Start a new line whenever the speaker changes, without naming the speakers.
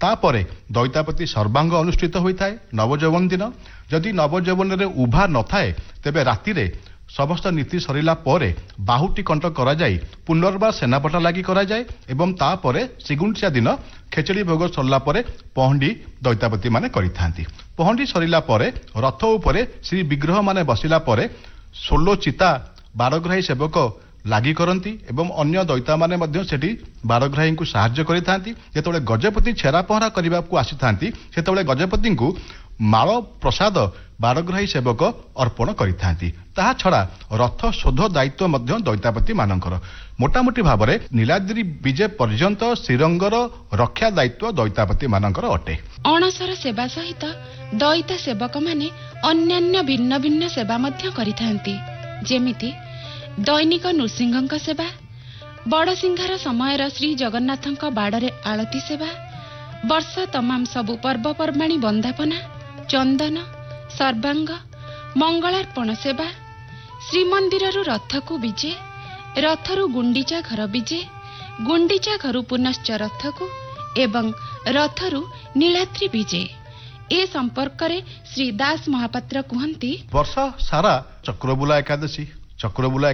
तापरे दैतापति सर्वांग अनुष्ठित होता है नवजौवन दिन। जदि नवजौवन उभा न थाए तेबे राति रे समस्त नीति सरिला परे बाहुटी कंठ करा जाई पुनर्बार सेनापटा लागि करा जाए एवं तापरे श्रीगुंडिचा दिन खेचड़ी भोग सरला परे पहंडी दैतापति माने करिथांती। पहंडी सरिला परे रथ उपरे श्री विग्रह माने बसिला परे 16 चिता बारग्राही सेवक लागि करती एवं अन्य दैता माने मध्य सेठी बारग्राही को साहाय्य करिथांती। जेतबेले गजपति छेरा पहरा करबा को आसीथांती सेतबेले गजपति को माଳ प्रसाद बारग्राही सेवक अर्पण करिथांती। ताहा छड़ा रथ शोध दायित्व मध्य दैतापति मानकर मोटामोटी भाव में नीलाद्री विजय पर्यंत श्रीरंगर रक्षा दायित्व दैतापति मानकर अटे।
अणसर सेवा सहित दैता सेवक माने अन्यान्य भिन्न भिन्न सेवा मध्य करिथांती। जेमिति दैनिक नृसिंहଙ୍କ सेवा, बड़सिंहार समय श्री जगन्नाथଙ୍କ बाड़े आलती सेवा, वर्ष तमाम सबु पर्वपर्वाणी बंदापना, चंदन, सर्वांग, मंगलार्पण सेवा, श्रीमंदिर रथ को विजे, रथरु गुंडीचा घर विजे, गुंडीचा घर पुनश्च रथ को एवं रथरु नीलाद्री विजे। ए संपर्क रे श्री दास महापात्र कहती
वर्ष सारा चक्रबुला एकादशी चक्रबुला